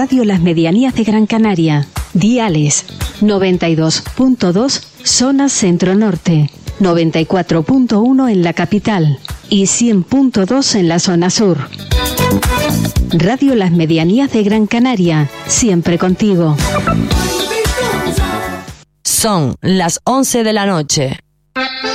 Radio Las Medianías de Gran Canaria. Diales 92.2 zona centro-norte, 94.1 en la capital y 100.2 en la zona sur. Radio Las Medianías de Gran Canaria, siempre contigo. Son las 11 de la noche.